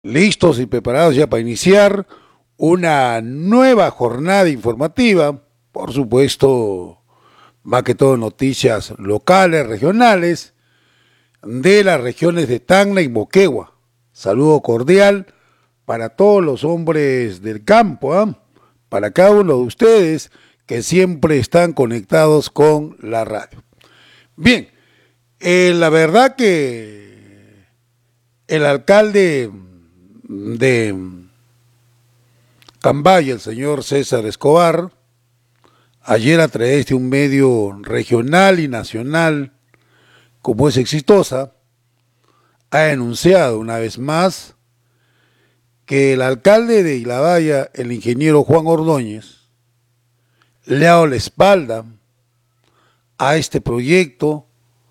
Listos y preparados ya para iniciar una nueva jornada informativa, por supuesto, más que todo noticias locales, regionales, de las regiones de Tacna y Moquegua. Saludo cordial para todos los hombres del campo, ¿eh? Para cada uno de ustedes que siempre están conectados con la radio. Bien, la verdad que el alcalde de Cambaya, el señor César Escobar, ayer a través de un medio regional y nacional como es Exitosa, ha denunciado una vez más que el alcalde de Ilabaya, el ingeniero Juan Ordóñez, le ha dado la espalda a este proyecto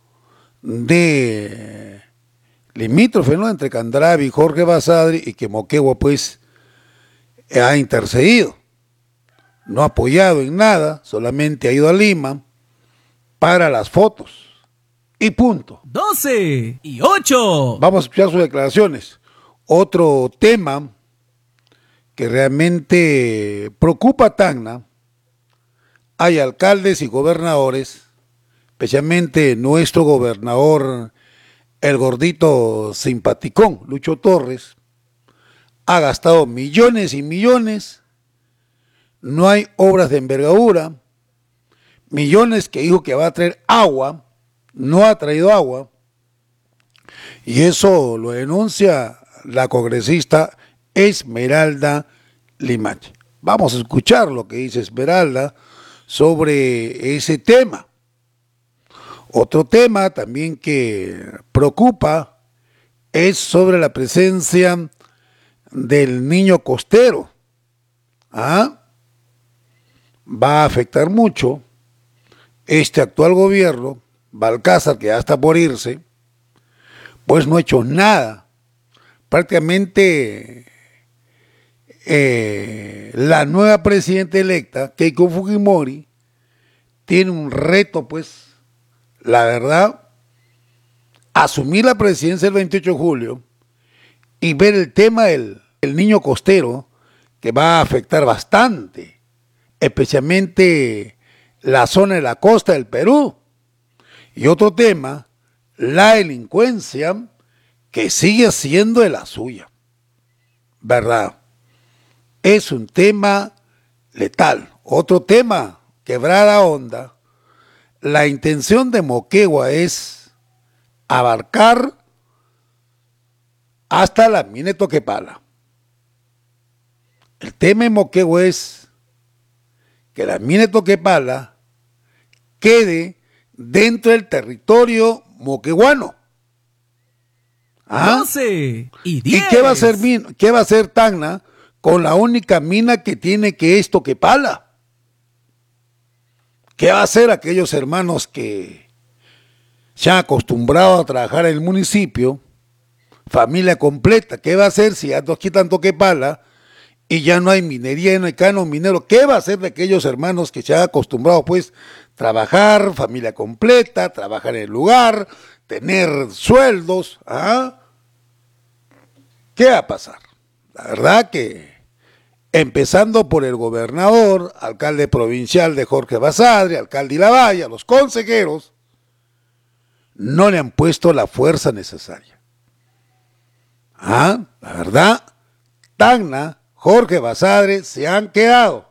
de limítrofe, ¿no?, entre Candravi y Jorge Basadre, y que Moquegua pues ha intercedido, no ha apoyado en nada, solamente ha ido a Lima para las fotos y punto. 12:08. Vamos a escuchar sus declaraciones. Otro tema que realmente preocupa a Tacna: hay alcaldes y gobernadores, especialmente nuestro gobernador, el gordito simpaticón, Lucho Torres, ha gastado millones y millones, no hay obras de envergadura, millones que dijo que va a traer agua, no ha traído agua, y eso lo denuncia la congresista Esmeralda Limache. Vamos a escuchar lo que dice Esmeralda sobre ese tema. Otro tema también que preocupa es sobre la presencia del niño costero. ¿Ah? Va a afectar mucho este actual gobierno. Balcázar, que ya está por irse, pues no ha hecho nada. Prácticamente la nueva presidenta electa, Keiko Fujimori, tiene un reto, pues, la verdad, asumir la presidencia el 28 de julio y ver el tema del niño costero, que va a afectar bastante, especialmente la zona de la costa del Perú. Y otro tema, la delincuencia, que sigue siendo de la suya, ¿verdad? Es un tema letal. Otro tema, quebrada onda. La intención de Moquegua es abarcar hasta la mina de Toquepala. El tema de Moquegua es que la mina de Toquepala quede dentro del territorio moqueguano. ¿Ah? 12:10. ¿Y qué va a hacer Tacna con la única mina que tiene, que es Toquepala? ¿Qué va a hacer aquellos hermanos que se han acostumbrado a trabajar en el municipio, familia completa? ¿Qué va a hacer si ya nos quitan Toquepala y ya no hay minería, no hay canon minero? ¿Qué va a hacer de aquellos hermanos que se han acostumbrado pues trabajar, familia completa, trabajar en el lugar, tener sueldos? ¿Ah? ¿Qué va a pasar? La verdad que, empezando por el gobernador, alcalde provincial de Jorge Basadre, alcalde de Ilabaya, los consejeros, no le han puesto la fuerza necesaria. ¿Ah? La verdad, Tacna, Jorge Basadre se han quedado,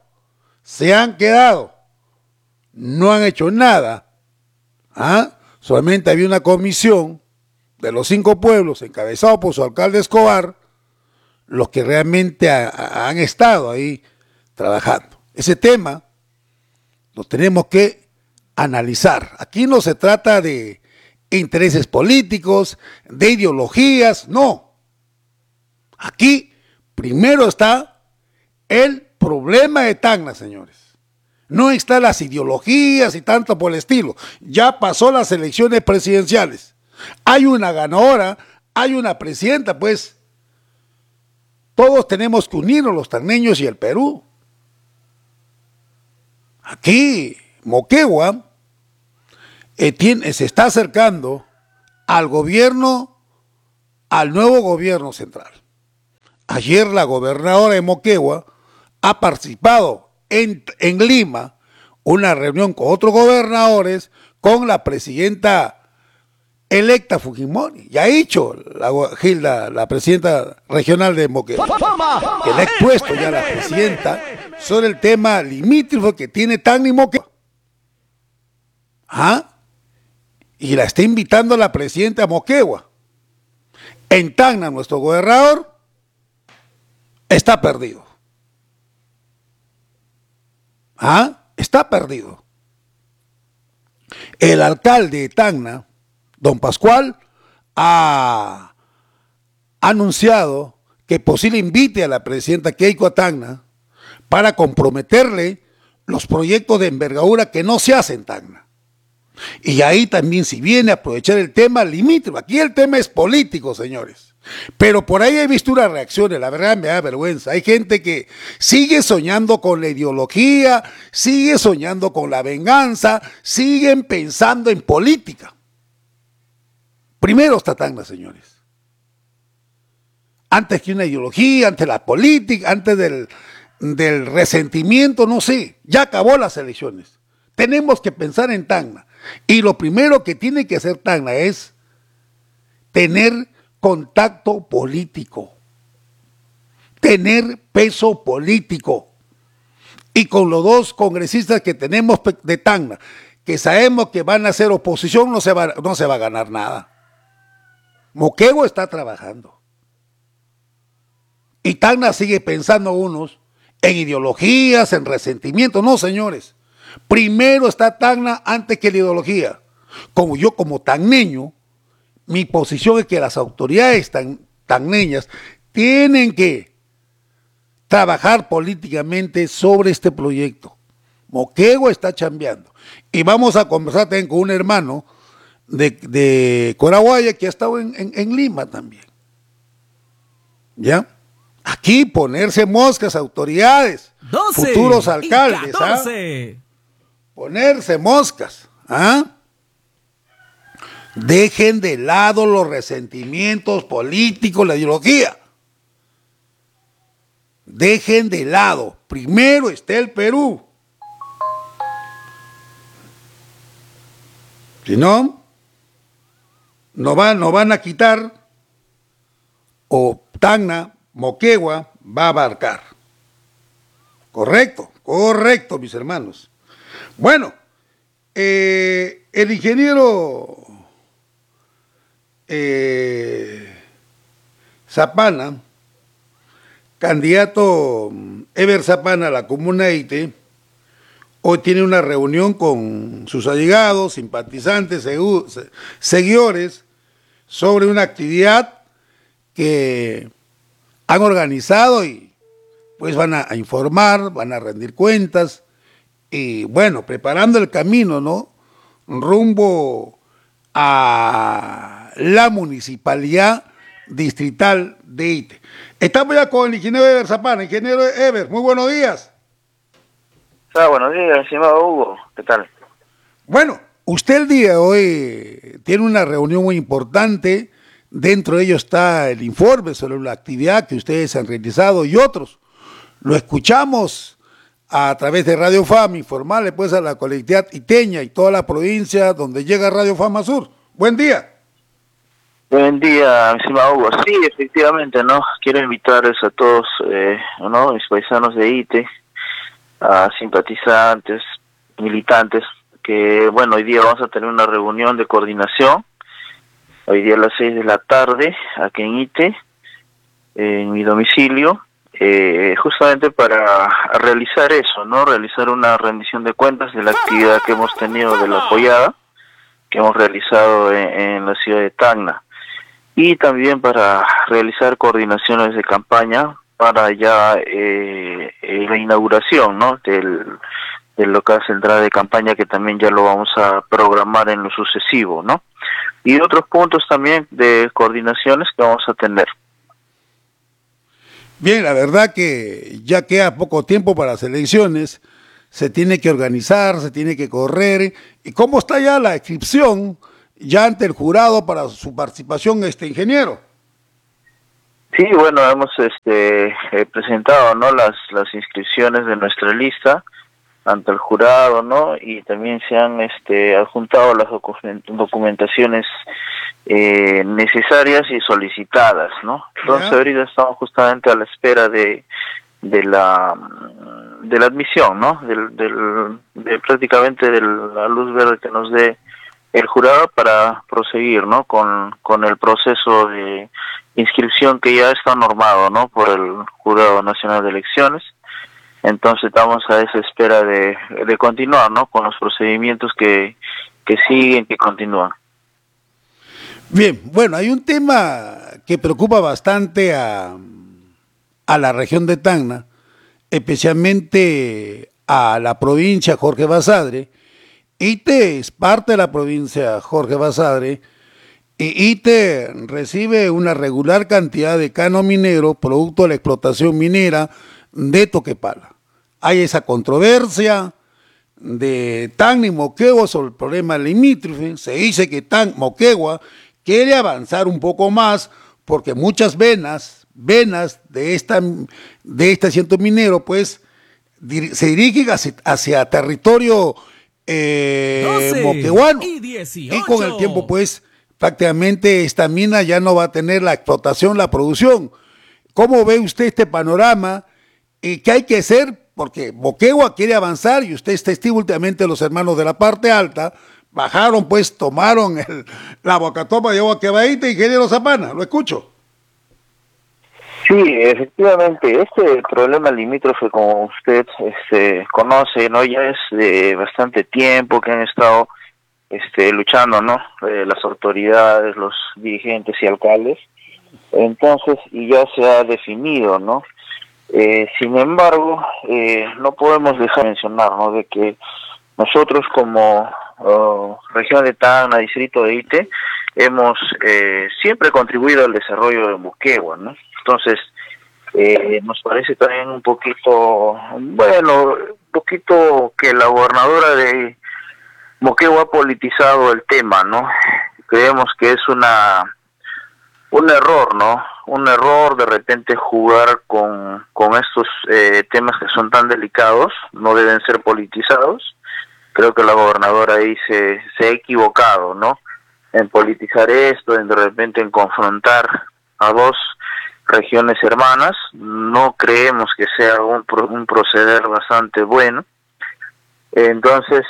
no han hecho nada. ¿Ah? Solamente había una comisión de los 5 pueblos, encabezado por su alcalde Escobar, los que realmente han estado ahí trabajando. Ese tema lo tenemos que analizar. Aquí no se trata de intereses políticos, de ideologías, no. Aquí primero está el problema de Tacna, señores. No están las ideologías y tanto por el estilo. Ya pasó las elecciones presidenciales. Hay una ganadora, hay una presidenta, pues todos tenemos que unirnos, los tacneños y el Perú. Aquí, Moquegua se está acercando al gobierno, al nuevo gobierno central. Ayer la gobernadora de Moquegua ha participado en Lima una reunión con otros gobernadores, con la presidenta electa Fujimori. Ya ha dicho Gilda, la presidenta regional de Moquegua, que le ha expuesto ya a la presidenta sobre el tema limítrofe que tiene Tacna y Moquegua. ¿Ah? Y la está invitando a la presidenta Moquegua. En Tacna, nuestro gobernador está perdido. ¿Ah? Está perdido. El alcalde de Tacna, don Pascual, ha anunciado que posible invite a la presidenta Keiko a Tacna para comprometerle los proyectos de envergadura que no se hacen en Tacna. Y ahí también, si viene a aprovechar el tema limítrofe, aquí el tema es político, señores. Pero por ahí he visto unas reacciones, la verdad me da vergüenza. Hay gente que sigue soñando con la ideología, sigue soñando con la venganza, siguen pensando en política. Primero está Tacna, señores. Antes que una ideología, antes la política, antes del resentimiento, no sé. Ya acabó las elecciones. Tenemos que pensar en Tacna. Y lo primero que tiene que hacer Tacna es tener contacto político, tener peso político. Y con los dos congresistas que tenemos de Tacna, que sabemos que van a hacer oposición, no se va a ganar nada. Moquegua está trabajando. Y Tacna sigue pensando unos en ideologías, en resentimiento. No, señores. Primero está Tacna antes que la ideología. Como yo, como tacneño, mi posición es que las autoridades tacneñas tienen que trabajar políticamente sobre este proyecto. Moquegua está chambeando. Y vamos a conversar también con un hermano de Corahuaya que ha estado en Lima también. ¿Ya? Aquí ponerse moscas, autoridades, 12 futuros alcaldes, 14. Ponerse moscas, ¿ah? Dejen de lado los resentimientos políticos, la ideología. Dejen de lado. Primero está el Perú. Si no, nos van a quitar, o Tacna, Moquegua va a abarcar. Correcto, mis hermanos. Bueno, el ingeniero Zapana, candidato Ever Zapana a la comuna de Ite, hoy tiene una reunión con sus allegados, simpatizantes, seguidores, sobre una actividad que han organizado y pues van a informar, van a rendir cuentas y bueno, preparando el camino, ¿no? Rumbo a la municipalidad distrital de Ite. Estamos ya con el ingeniero Ever Zapana. Ingeniero Ever, muy buenos días. Buenos días, estimado Hugo. ¿Qué tal? Bueno, usted el día de hoy tiene una reunión muy importante. Dentro de ello está el informe sobre la actividad que ustedes han realizado y otros. Lo escuchamos a través de Radio Fama, informarle pues a la colectividad iteña y toda la provincia donde llega Radio Fama Sur. Buen día. Buen día, mi estimado Hugo. Sí, efectivamente, ¿no? Quiero invitarles a todos, ¿no? Mis paisanos de Ite, a simpatizantes, militantes, que, bueno, hoy día vamos a tener una reunión de coordinación, hoy día a las 6 de la tarde, aquí en Ite, en mi domicilio, justamente para realizar eso, ¿no? Realizar una rendición de cuentas de la actividad que hemos tenido de la apoyada, que hemos realizado en la ciudad de Tacna, y también para realizar coordinaciones de campaña para ya la inauguración, ¿no? del local central de campaña, que también ya lo vamos a programar en lo sucesivo, ¿no? Y otros puntos también de coordinaciones que vamos a tener. Bien, la verdad que ya queda poco tiempo para las elecciones, se tiene que organizar, se tiene que correr. ¿Y cómo está ya la inscripción ya ante el jurado para su participación, ingeniero? Sí, bueno, hemos presentado, ¿no?, las inscripciones de nuestra lista ante el jurado, ¿no? Y también se han adjuntado las documentaciones necesarias y solicitadas, ¿no? Entonces ¿Ya? ahorita estamos justamente a la espera de la admisión, ¿no? De prácticamente de la luz verde que nos dé el jurado para proseguir, ¿no?, con el proceso de inscripción que ya está normado, ¿no?, por el Jurado Nacional de Elecciones. Entonces estamos a esa espera de continuar, ¿no?, con los procedimientos que siguen, que continúan. Bien, bueno, hay un tema que preocupa bastante a la región de Tacna, especialmente a la provincia Jorge Basadre. ITE es parte de la provincia Jorge Basadre y ITE recibe una regular cantidad de cano minero producto de la explotación minera de Toquepala. Hay esa controversia de Tacna y Moquegua sobre el problema limítrofe. Se dice que Moquegua quiere avanzar un poco más porque muchas venas de este asiento minero pues se dirigen hacia territorio 12 moqueguano, y y con el 18. tiempo pues prácticamente esta mina ya no va a tener la explotación, la producción. ¿Cómo ve usted este panorama? ¿Y qué hay que hacer? Porque Moquegua quiere avanzar y usted es testigo últimamente, los hermanos de la parte alta bajaron pues, tomaron la bocatoma de agua quebadita, ingeniero Zapana, lo escucho. Sí, efectivamente, este problema limítrofe, como usted conoce, ¿no?, ya es de bastante tiempo que han estado luchando, ¿no?, las autoridades, los dirigentes y alcaldes. Entonces, y ya se ha definido, ¿no? Sin embargo, no podemos dejar de mencionar, ¿no?, de que nosotros como región de Tacna, distrito de ITE, hemos siempre contribuido al desarrollo de Moquegua, ¿no? Entonces, nos parece también un poquito, bueno, un poquito que la gobernadora de Moquegua ha politizado el tema, ¿no? Creemos que es un error, ¿no? Un error de repente jugar con estos temas que son tan delicados, no deben ser politizados. Creo que la gobernadora ahí se ha equivocado, ¿no?, en politizar esto, de repente en confrontar a dos regiones hermanas. No creemos que sea un proceder bastante bueno. Entonces,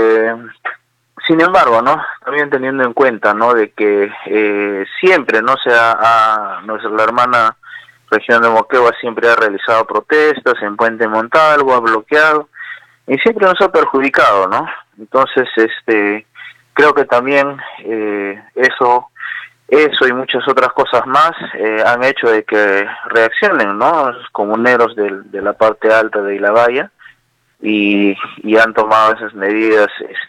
sin embargo, ¿no?, también teniendo en cuenta, ¿no?, de que siempre, no sea la hermana región de Moquegua siempre ha realizado protestas en Puente Montalvo, ha bloqueado y siempre nos ha perjudicado, ¿no? Entonces, creo que también eso y muchas otras cosas más han hecho de que reaccionen, ¿no?, los comuneros de la parte alta de Ilabaya y han tomado esas medidas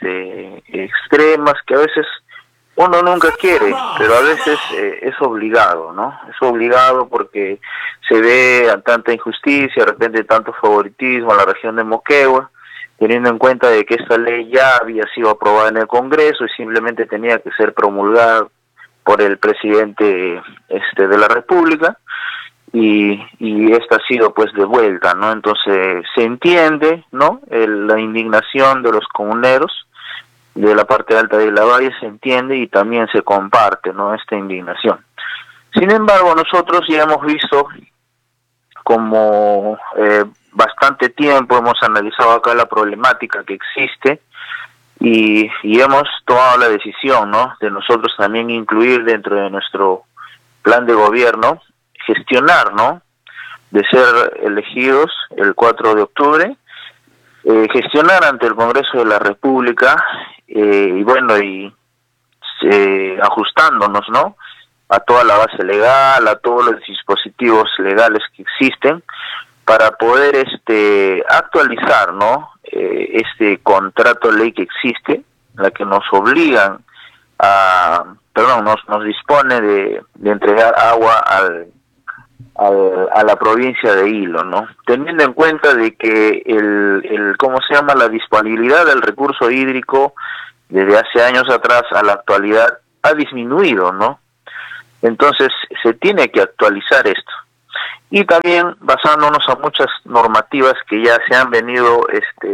extremas que a veces uno nunca quiere, pero a veces es obligado, ¿no? Es obligado porque se ve tanta injusticia, de repente tanto favoritismo a la región de Moquegua, teniendo en cuenta de que esta ley ya había sido aprobada en el Congreso y simplemente tenía que ser promulgada por el presidente de la República, y esta ha sido pues devuelta, ¿no? Entonces se entiende, ¿no?, la indignación de los comuneros de la parte alta de la valle, se entiende y también se comparte, ¿no?, esta indignación. Sin embargo, nosotros ya hemos visto como bastante tiempo hemos analizado acá la problemática que existe y hemos tomado la decisión, ¿no?, de nosotros también incluir dentro de nuestro plan de gobierno, gestionar, ¿no?, de ser elegidos el 4 de octubre, gestionar ante el Congreso de la República y bueno, y ajustándonos, ¿no?, a toda la base legal, a todos los dispositivos legales que existen para poder actualizar, ¿no?, este contrato de ley que existe, la que nos obligan nos dispone de entregar agua a la provincia de Hilo, ¿no? Teniendo en cuenta de que la disponibilidad del recurso hídrico desde hace años atrás a la actualidad ha disminuido, ¿no? Entonces se tiene que actualizar esto. Y también basándonos a muchas normativas que ya se han venido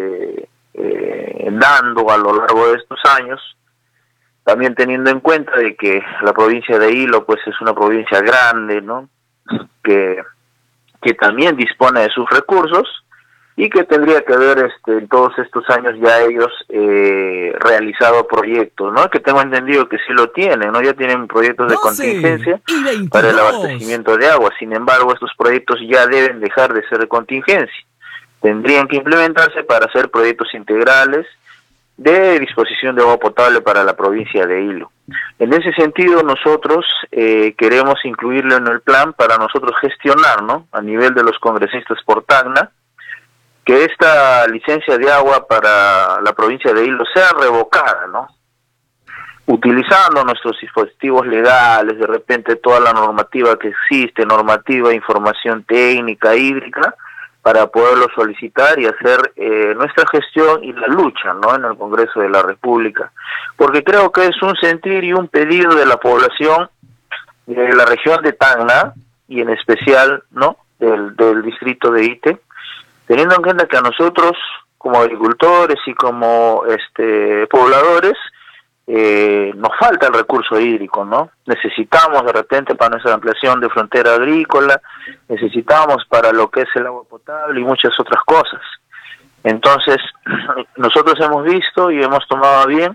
dando a lo largo de estos años, también teniendo en cuenta de que la provincia de Hilo pues es una provincia grande, ¿no? Que también dispone de sus recursos y que tendría que haber en todos estos años ya ellos realizado proyectos, ¿no? Que tengo entendido que sí lo tienen, ¿no? Ya tienen proyectos de contingencia para el abastecimiento de agua. Sin embargo, estos proyectos ya deben dejar de ser de contingencia. Tendrían que implementarse para hacer proyectos integrales de disposición de agua potable para la provincia de Hilo. En ese sentido, nosotros queremos incluirlo en el plan para nosotros gestionar, ¿no? A nivel de los congresistas por Tacna, que esta licencia de agua para la provincia de Hilo sea revocada, ¿no? Utilizando nuestros dispositivos legales, de repente toda la normativa que existe, normativa, información técnica, hídrica, para poderlo solicitar y hacer nuestra gestión y la lucha, ¿no? En el Congreso de la República. Porque creo que es un sentir y un pedido de la población de la región de Tacna, y en especial, ¿no? Del distrito de Ite, teniendo en cuenta que a nosotros, como agricultores y como pobladores, nos falta el recurso hídrico, ¿no? Necesitamos de repente para nuestra ampliación de frontera agrícola, necesitamos para lo que es el agua potable y muchas otras cosas. Entonces, nosotros hemos visto y hemos tomado a bien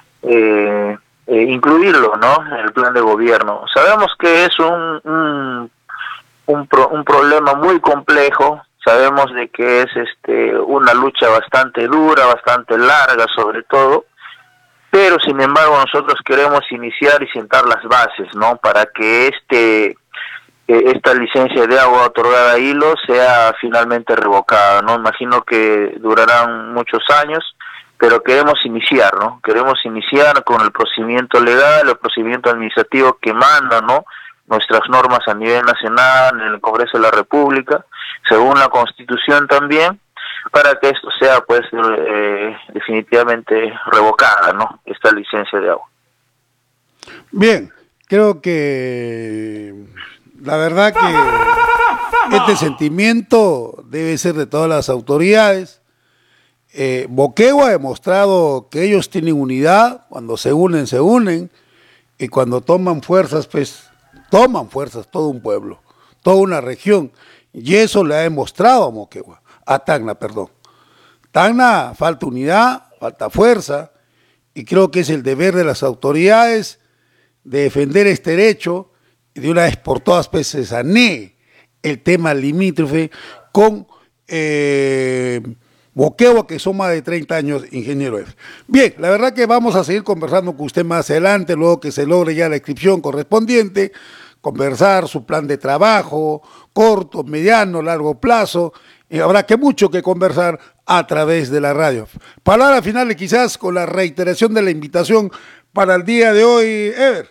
incluirlo, ¿no? En el plan de gobierno. Sabemos que es un problema muy complejo. Sabemos de que es una lucha bastante dura, bastante larga sobre todo, pero sin embargo nosotros queremos iniciar y sentar las bases, ¿no? Para que esta licencia de agua otorgada a Hilo sea finalmente revocada, ¿no? Imagino que durarán muchos años, pero queremos iniciar, ¿no? Queremos iniciar con el procedimiento legal, el procedimiento administrativo que manda, ¿no? Nuestras normas a nivel nacional, en el Congreso de la República, según la Constitución también, para que esto sea pues definitivamente revocada, ¿no? Esta licencia de agua. Bien, creo que la verdad que este sentimiento debe ser de todas las autoridades. Moquegua ha demostrado que ellos tienen unidad, cuando se unen, y cuando toman fuerzas, pues toman fuerzas todo un pueblo, toda una región, y eso le ha demostrado a Moquegua, a Tacna, perdón. Tacna falta unidad, falta fuerza, y creo que es el deber de las autoridades de defender este derecho y de una vez por todas pues se sanee el tema limítrofe con Moquegua, que son más de 30 años, ingeniero F. Bien, la verdad que vamos a seguir conversando con usted más adelante, luego que se logre ya la inscripción correspondiente, conversar su plan de trabajo, corto, mediano, largo plazo, y habrá que mucho que conversar a través de la radio. Palabra final quizás con la reiteración de la invitación para el día de hoy, Ever.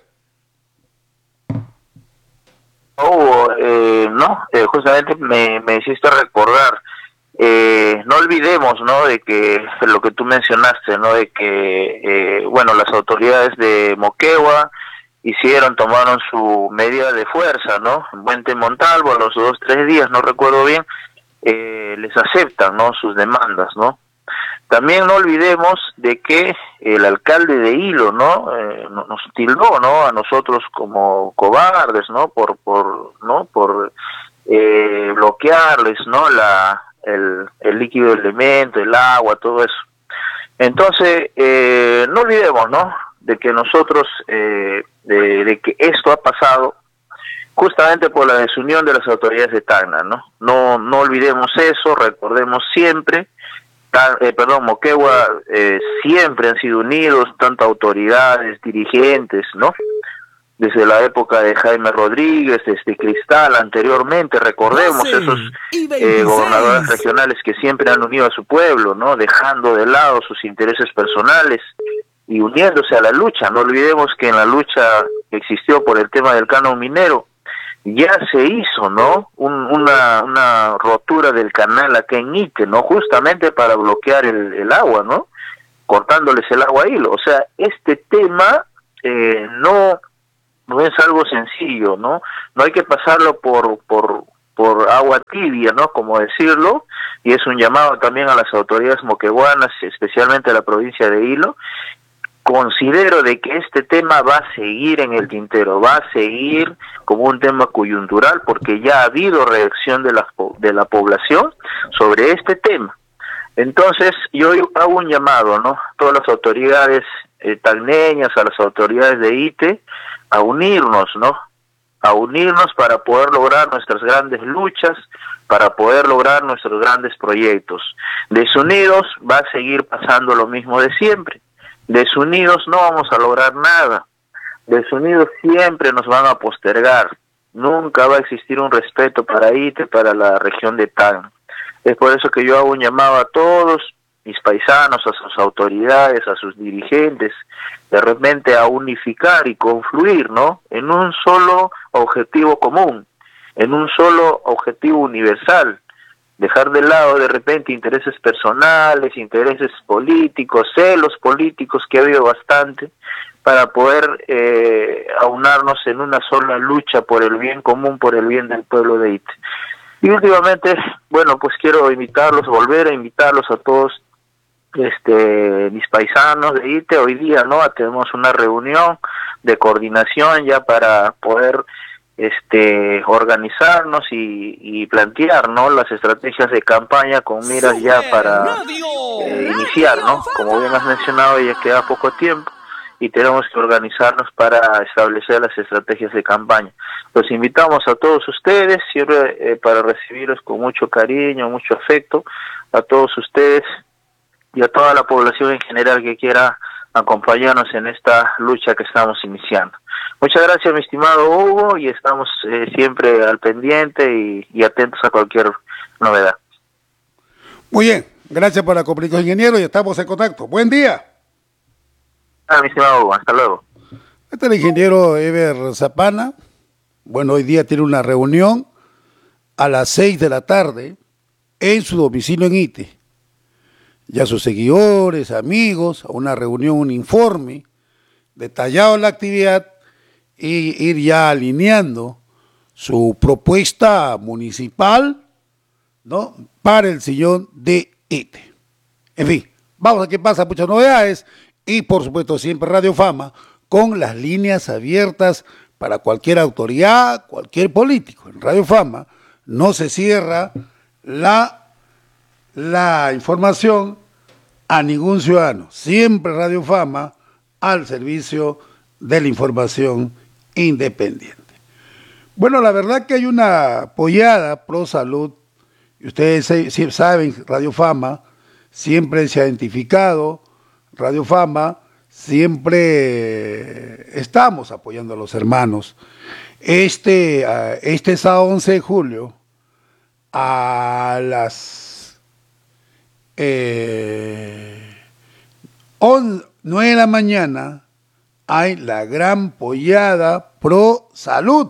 Justamente me hiciste recordar, no olvidemos, ¿no? De que lo que tú mencionaste, ¿no? De que, las autoridades de Moquegua tomaron su medida de fuerza, ¿no? En Puente Montalvo, a los 2-3 días, no recuerdo bien, les aceptan, ¿no? Sus demandas, ¿no? También no olvidemos de que el alcalde de Hilo, ¿no? Nos tildó, ¿no? A nosotros como cobardes, ¿no? Por bloquearles, ¿no? El líquido elemento, el agua, todo eso. Entonces, no olvidemos, ¿no? De que nosotros, de que esto ha pasado justamente por la desunión de las autoridades de Tacna, ¿no? No olvidemos eso, recordemos siempre. Moquegua siempre han sido unidos, tanto autoridades, dirigentes, ¿no? Desde la época de Jaime Rodríguez, desde Cristal anteriormente, recordemos esos gobernadores regionales que siempre han unido a su pueblo, ¿no? Dejando de lado sus intereses personales y uniéndose a la lucha. No olvidemos que en la lucha que existió por el tema del canon minero, ya se hizo, ¿no? Una rotura del canal acá en Ite, ¿no? Justamente para bloquear el agua, ¿no? Cortándoles el agua a Hilo. O sea, este tema no no es algo sencillo, ¿no? No hay que pasarlo por agua tibia, ¿no? Como decirlo, y es un llamado también a las autoridades moquegüanas, especialmente a la provincia de Hilo. Considero de que este tema va a seguir en el tintero, va a seguir como un tema coyuntural, porque ya ha habido reacción de la población sobre este tema. Entonces, yo hago un llamado, ¿no? Todas las autoridades tacneñas, a las autoridades de ITE, a unirnos, ¿no? A unirnos para poder lograr nuestras grandes luchas, para poder lograr nuestros grandes proyectos. Desunidos va a seguir pasando lo mismo de siempre. Desunidos no vamos a lograr nada. Desunidos siempre nos van a postergar. Nunca va a existir un respeto para ITE, para la región de Tacna. Es por eso que yo hago un llamado a todos mis paisanos, a sus autoridades, a sus dirigentes, de repente a unificar y confluir, ¿no? En un solo objetivo común, en un solo objetivo universal. Dejar de lado de repente intereses personales, intereses políticos, celos políticos, que ha habido bastante, para poder aunarnos en una sola lucha por el bien común, por el bien del pueblo de ITE. Y últimamente, bueno, pues quiero invitarlos, volver a invitarlos a todos mis paisanos de ITE. Hoy día, ¿no? Tenemos una reunión de coordinación ya para poder organizarnos y plantear, ¿no? Las estrategias de campaña con miras ya para iniciar, ¿no? Como bien has mencionado, ya queda poco tiempo y tenemos que organizarnos para establecer las estrategias de campaña. Los invitamos a todos ustedes, siempre para recibirlos con mucho cariño, mucho afecto, a todos ustedes y a toda la población en general que quiera acompañarnos en esta lucha que estamos iniciando. Muchas gracias, mi estimado Hugo, y estamos siempre al pendiente y atentos a cualquier novedad. Muy bien, gracias por la comunicación, ingeniero, y estamos en contacto. Buen día. Mi estimado Hugo, hasta luego. Este es el ingeniero Eber Zapana. Bueno, hoy día tiene una reunión a las 6 de la tarde en su domicilio en ITE. Ya sus seguidores, amigos, a una reunión, un informe detallado de la actividad y ir ya alineando su propuesta municipal, ¿no? Para el sillón de ITE. En fin, vamos a qué pasa, muchas novedades y por supuesto siempre Radio Fama con las líneas abiertas para cualquier autoridad, cualquier político. En Radio Fama no se cierra la información a ningún ciudadano. Siempre Radio Fama al servicio de la información independiente. Bueno, la verdad que hay una apoyada pro salud, y ustedes saben, Radio Fama siempre se ha identificado, Radio Fama siempre estamos apoyando a los hermanos. Este sábado 11 de julio a las 9 de la mañana hay la gran pollada pro salud.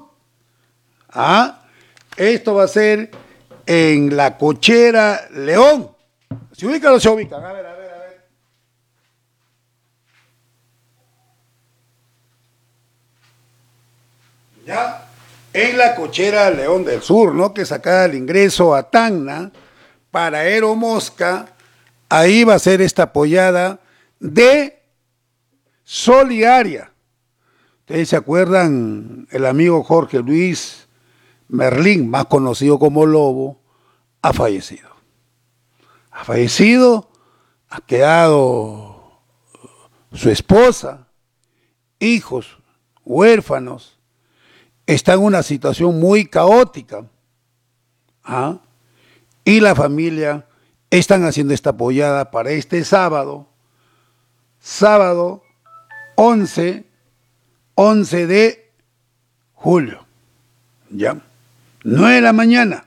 Esto va a ser en la Cochera León. ¿Se ubican o no se ubican? A ver. Ya, en la Cochera León del Sur, ¿no? Que saca el ingreso a Tacna para Aeromosca. Ahí va a ser esta pollada de solidaria. Ustedes se acuerdan, el amigo Jorge Luis Merlín, más conocido como Lobo, ha fallecido. Ha quedado su esposa, hijos, huérfanos. Está en una situación muy caótica. Y la familia están haciendo esta apoyada para este sábado 11 de julio. Ya, 9 de la mañana.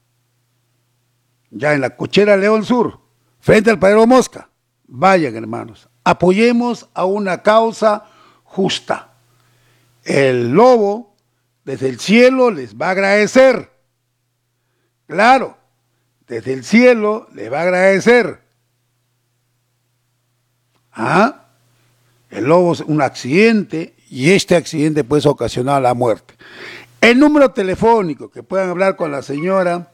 Ya en la Cochera León Sur, frente al Padero Mosca. Vayan, hermanos, apoyemos a una causa justa. El Lobo desde el cielo les va a agradecer. Claro, desde el cielo les va a agradecer. El Lobo es un accidente, y este accidente pues ocasionó la muerte. El número telefónico que puedan hablar con la señora